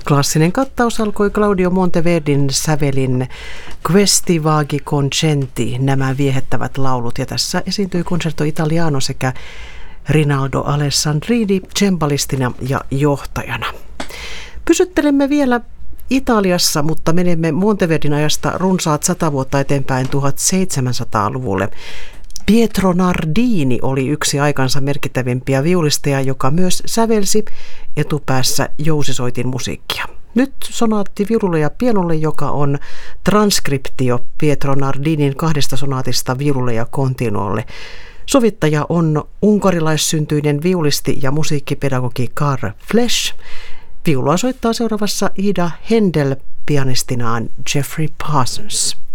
Klassinen kattaus alkoi Claudio Monteverdin sävelin Questi vaghi concenti, nämä viehättävät laulut, ja tässä esiintyi Concerto Italiano sekä Rinaldo Alessandrini cembalistina ja johtajana. Pysyttelemme vielä Italiassa, mutta menemme Monteverdin ajasta runsaat 100 vuotta eteenpäin 1700-luvulle. Pietro Nardini oli yksi aikansa merkittävimpiä viulisteja, joka myös sävelsi etupäässä jousisoitin musiikkia. Nyt sonaatti viululle ja pianolle, joka on transkriptio Pietro Nardinin 2 sonaatista viululle ja continuolle. Sovittaja on unkarilaissyntyinen viulisti ja musiikkipedagogi Karl Flesch. Viulua soittaa seuraavassa Ida Händel, pianistinaan Jeffrey Parsons.